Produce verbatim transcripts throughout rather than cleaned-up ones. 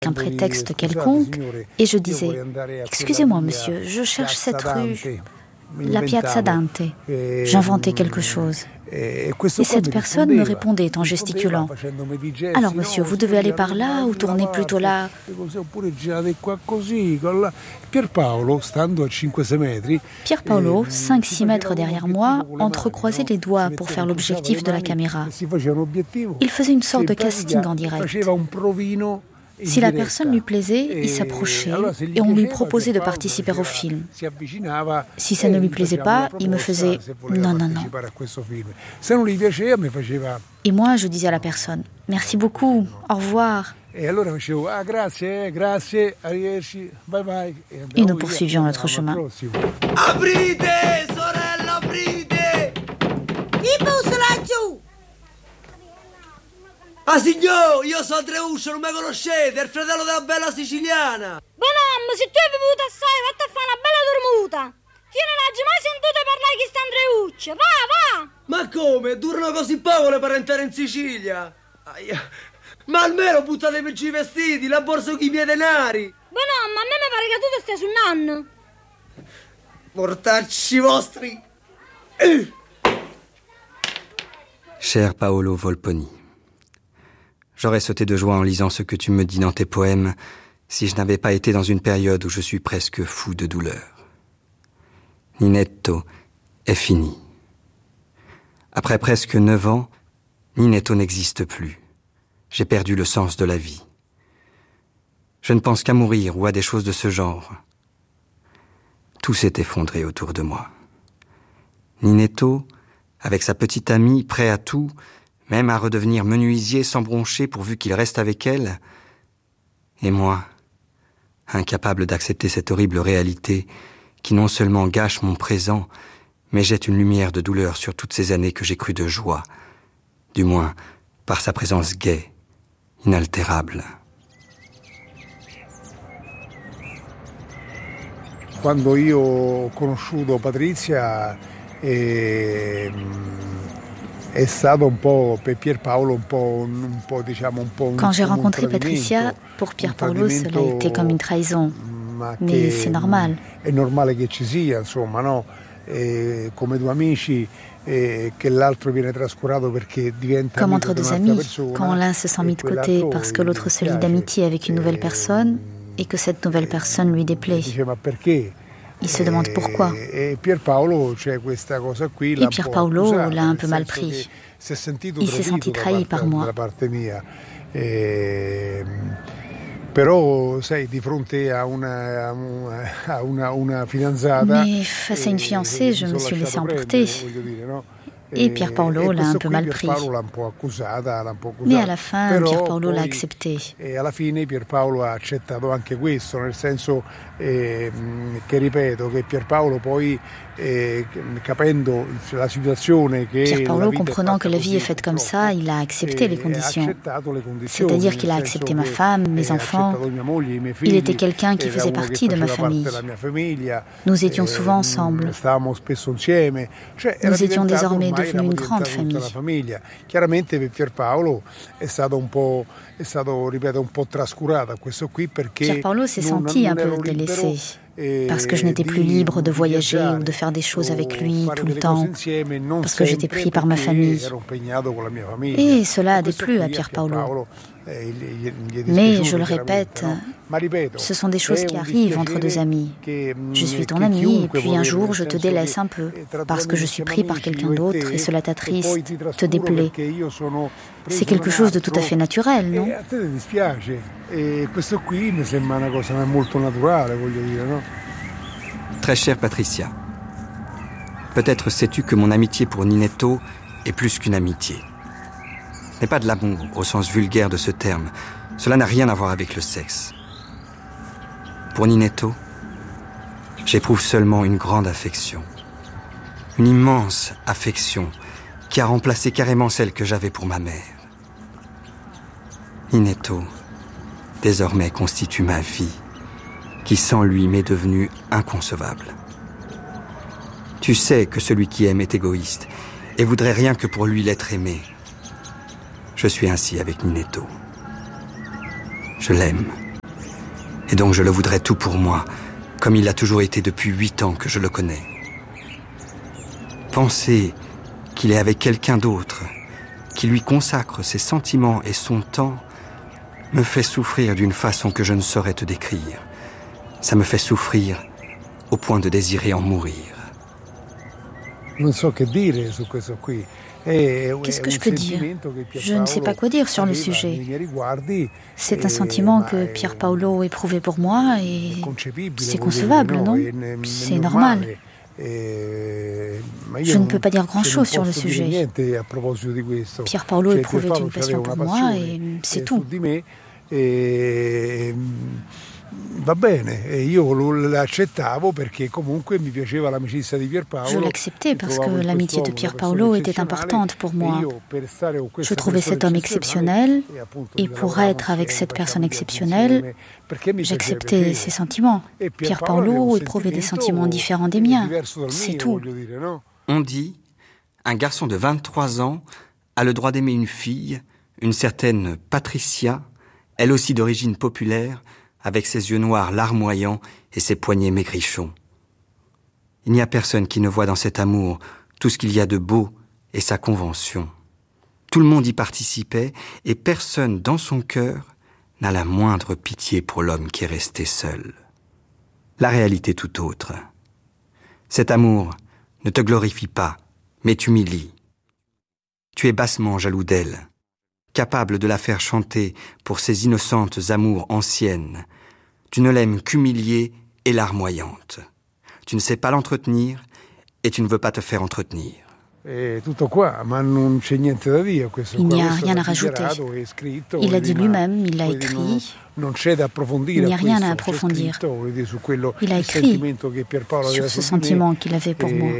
un prétexte quelconque et je disais « Excusez-moi, monsieur, je cherche cette rue, la Piazza Dante. » J'inventais quelque chose. Et cette personne me répondait en gesticulant « Alors, monsieur, vous devez aller par là ou tourner plutôt là. » Pier Paolo, cinq six mètres derrière moi, entrecroisait les doigts pour faire l'objectif de la caméra. Il faisait une sorte de casting en direct. Si la personne lui plaisait, il s'approchait et on lui proposait de participer au film. Si ça ne lui plaisait pas, il me faisait « non, non, non ». Et moi, je disais à la personne « merci beaucoup, au revoir ». Et nous poursuivions notre chemin. Aprite, sorella, aprite! Chi bussa laggiù? Ah signor, io sono Andreuccio, non mi conoscete, è il fratello della bella siciliana. Bonamma, se tu hai bevuto assai, vatti a fare una bella dormuta. Io non ho mai sentito parlare di Andreuccio, va, va! Ma come? Durano così poco le parentele in Sicilia? Aia. Ma almeno buttatemi giù i vestiti, la borsa con i miei denari. Bonamma, a me mi pare che tu ti stai sul nanno. Mortacci vostri. Cher Paolo Volponi, j'aurais sauté de joie en lisant ce que tu me dis dans tes poèmes si je n'avais pas été dans une période où je suis presque fou de douleur. Ninetto est fini. Après presque neuf ans, Ninetto n'existe plus. J'ai perdu le sens de la vie. Je ne pense qu'à mourir ou à des choses de ce genre. Tout s'est effondré autour de moi. Ninetto, avec sa petite amie, prêt à tout, même à redevenir menuisier sans broncher pourvu qu'il reste avec elle. Et moi, incapable d'accepter cette horrible réalité qui non seulement gâche mon présent, mais jette une lumière de douleur sur toutes ces années que j'ai crues de joie, du moins par sa présence gaie, inaltérable. Quando io ho conosciuto Patrizia e è stato un po' per Pierpaolo un po' un po' diciamo un po' Quand j'ai rencontré Patricia, pour Pierpaolo cela a été comme une trahison. Mais c'est normal. È normale che ci sia, insomma, no? E come due amici et que l'autre viene trascurato perché diventa comme entre deux amis, quand l'un se sent mis de côté parce que l'autre se lie d'amitié avec une nouvelle personne et que cette nouvelle personne lui déplaît. Il se demande pourquoi. Et Pierpaolo l'a un peu mal pris. Il s'est senti trahi par moi. Però, sai, di fronte a una, a una, una fidanzata... Mais face à une fiancée, je me suis laissé emporter. Et Pierpaolo l'a un peu mal pris. Mais à la fin, Pierpaolo l'a accepté. Et à la fin, Pierpaolo ha accettato anche questo, nel senso eh, che, ripeto, che Pierpaolo poi, eh, capendo la situazione che... Pierpaolo, comprenant que la vie est faite comme ça, il a accepté les conditions. C'est-à-dire qu'il a accepté ma femme, mes enfants. Il était quelqu'un qui faisait partie de ma famille. Nous étions souvent ensemble. Nous étions désormais devenus une grande famille. Chiaramente per Pierpaolo è stato un po', è stato, ripeto, un po' trascurato questo qui perché Pierpaolo s'est senti un peu délaissé. Parce que je n'étais plus libre de voyager ou de faire des choses avec lui tout le temps, parce que j'étais pris par ma famille. Et cela a déplu à Pierpaolo. Mais, je le répète, ce sont des choses qui arrivent entre deux amis. Je suis ton ami et puis un jour je te délaisse un peu, parce que je suis pris par quelqu'un d'autre et cela t'attriste, te déplaît. C'est quelque chose de tout à fait naturel, non ? Très chère Patricia, peut-être sais-tu que mon amitié pour Ninetto est plus qu'une amitié. Ce n'est pas de l'amour au sens vulgaire de ce terme. Cela n'a rien à voir avec le sexe. Pour Ninetto, j'éprouve seulement une grande affection. Une immense affection qui a remplacé carrément celle que j'avais pour ma mère. Ninetto, désormais, constitue ma vie, qui sans lui m'est devenue inconcevable. Tu sais que celui qui aime est égoïste et voudrait rien que pour lui l'être aimé. Je suis ainsi avec Ninetto. Je l'aime Et donc je le voudrais tout pour moi, comme il l'a toujours été depuis huit ans que je le connais. Penser qu'il est avec quelqu'un d'autre, qui lui consacre ses sentiments et son temps, me fait souffrir d'une façon que je ne saurais te décrire. Ça me fait souffrir au point de désirer en mourir. Non so che dire su questo qui. Qu'est-ce que je peux dire? Je ne sais pas quoi dire sur le sujet. C'est un sentiment que Pier Paolo éprouvait pour moi et c'est concevable, non? C'est normal. Je ne peux pas dire grand-chose sur le sujet. Pier Paolo éprouvait une passion pour moi et c'est tout. Va bene, e io l'accettavo perché comunque mi piaceva l'amicizia di Pier Paolo. Je l'acceptais parce que l'amitié de Pier Paolo était importante pour moi. Je trouvais cet homme exceptionnel et pour être avec cette personne exceptionnelle, j'acceptais ses sentiments. Pier Paolo éprouvait des sentiments différents des miens, c'est tout. On dit, un garçon de vingt-trois ans a le droit d'aimer une fille, une certaine Patricia, elle aussi d'origine populaire, avec ses yeux noirs larmoyants et ses poignets maigrichons. Il n'y a personne qui ne voit dans cet amour tout ce qu'il y a de beau et sa convention. Tout le monde y participait et personne dans son cœur n'a la moindre pitié pour l'homme qui est resté seul. La réalité tout autre. Cet amour ne te glorifie pas, mais t'humilie. Tu es bassement jaloux d'elle, capable de la faire chanter pour ses innocentes amours anciennes. Tu ne l'aimes qu'humiliée et larmoyante. Tu ne sais pas l'entretenir et tu ne veux pas te faire entretenir. Il n'y a rien à rajouter. Il l'a dit lui-même, il l'a écrit. Il n'y a rien à approfondir. Il a écrit sur ce sentiment qu'il avait pour moi.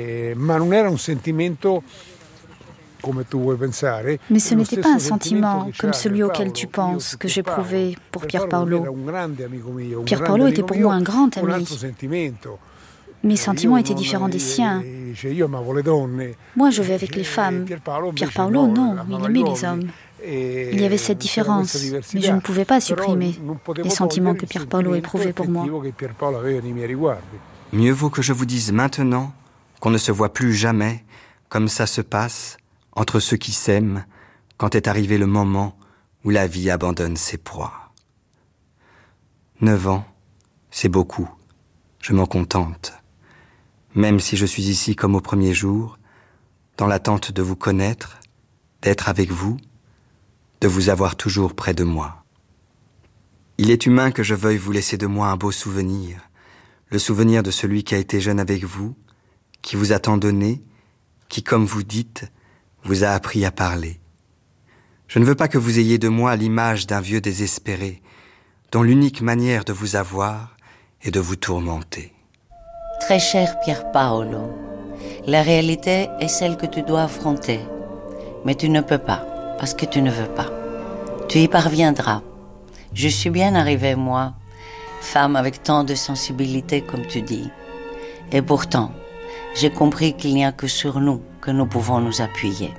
Mais ce n'était pas un sentiment comme celui auquel tu penses que j'éprouvais pour Pier Paolo. Pier Paolo était pour moi un grand ami. Mes sentiments étaient différents des siens. Moi, je vais avec les femmes. Pier Paolo, non, il aimait les hommes. Il y avait cette différence, mais je ne pouvais pas supprimer les sentiments que Pier Paolo éprouvait pour moi. Mieux vaut que je vous dise maintenant qu'on ne se voit plus jamais, comme ça se passe entre ceux qui s'aiment quand est arrivé le moment où la vie abandonne ses proies. Neuf ans, c'est beaucoup, je m'en contente. Même si je suis ici comme au premier jour, dans l'attente de vous connaître, d'être avec vous, de vous avoir toujours près de moi. Il est humain que je veuille vous laisser de moi un beau souvenir, le souvenir de celui qui a été jeune avec vous, qui vous a tant donné, qui, comme vous dites, vous a appris à parler. Je ne veux pas que vous ayez de moi l'image d'un vieux désespéré, dont l'unique manière de vous avoir est de vous tourmenter. Très cher Pier Paolo, la réalité est celle que tu dois affronter, mais tu ne peux pas, parce que tu ne veux pas. Tu y parviendras. Je suis bien arrivée, moi, femme avec tant de sensibilité, comme tu dis. Et pourtant, j'ai compris qu'il n'y a que sur nous que nous pouvons nous appuyer.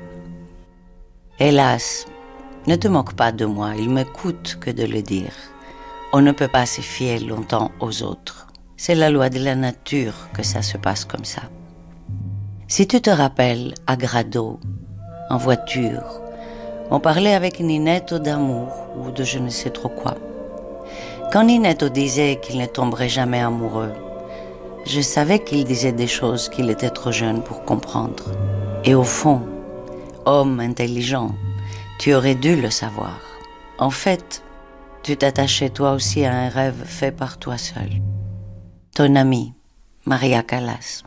Hélas, ne te moque pas de moi, il me coûte que de le dire. On ne peut pas se fier longtemps aux autres. C'est la loi de la nature que ça se passe comme ça. Si tu te rappelles, à Grado, en voiture, on parlait avec Ninetto d'amour ou de je ne sais trop quoi. Quand Ninetto disait qu'il ne tomberait jamais amoureux, je savais qu'il disait des choses qu'il était trop jeune pour comprendre. Et au fond, homme intelligent, tu aurais dû le savoir. En fait, tu t'attachais toi aussi à un rêve fait par toi seul. Ton amie, Maria Callas.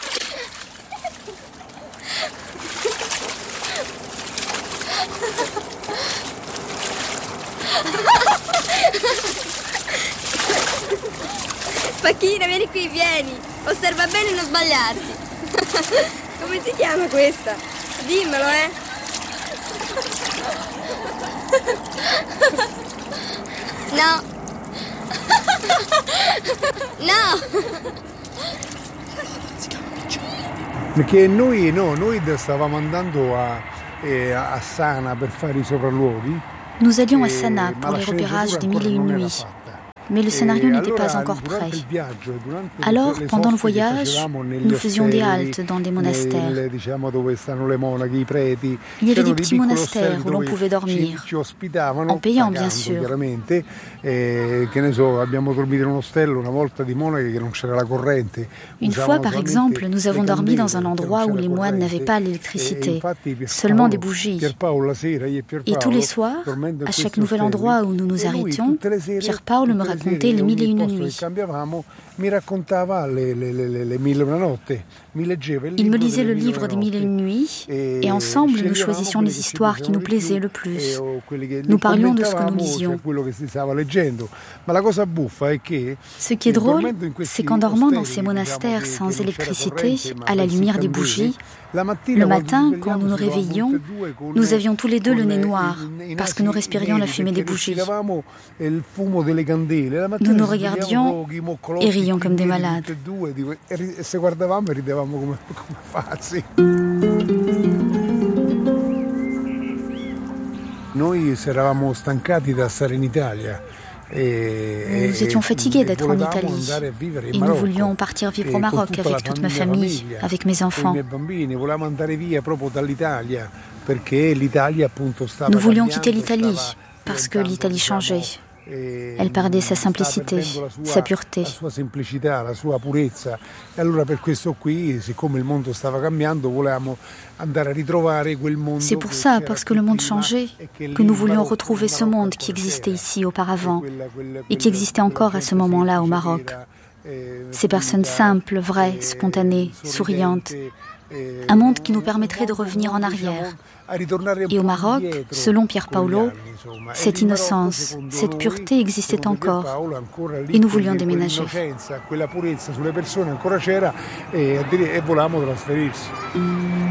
Pacchina, vieni qui, vieni. Osserva bene e non sbagliarti. Come si chiama questa? Dimmelo, eh. No. No. Perché noi, no, noi stavamo andando a, eh, a Sana per fare i sopralluoghi. Nous allions à Sana pour les repérages des mille et une nuits. Mais le scénario n'était pas encore prêt. Alors, pendant le voyage, nous faisions des haltes dans des monastères. Il y avait des petits monastères où l'on pouvait dormir, en payant bien sûr. Une fois, par exemple, nous avons dormi dans un endroit où les moines n'avaient pas l'électricité, seulement des bougies. Et tous les soirs, à chaque nouvel endroit où nous nous arrêtions, Pier Paolo me racontait les mille et une nuits. Il me lisait le livre des mille et une nuits et ensemble nous choisissions les histoires qui nous plaisaient le plus. Nous parlions de ce que nous lisions. Ce qui est drôle, c'est qu'en dormant dans ces monastères sans électricité, à la lumière des bougies, le matin, quand nous nous réveillions, nous avions tous les deux le nez noir parce que nous respirions la fumée des bougies. Nous nous regardions et rions comme des malades. Nous étions fatigués d'être en Italie et nous voulions partir vivre au Maroc avec toute ma famille, avec mes enfants. Nous voulions quitter l'Italie parce que l'Italie changeait. Elle perdait sa simplicité, sa pureté. C'est pour ça, parce que le monde changeait, que nous voulions retrouver ce monde qui existait ici auparavant et qui existait encore à ce moment-là au Maroc. Ces personnes simples, vraies, spontanées, souriantes. Un monde qui nous permettrait de revenir en arrière. Et au Maroc, selon Pier Paolo, cette innocence, cette pureté existait encore. Et nous voulions déménager.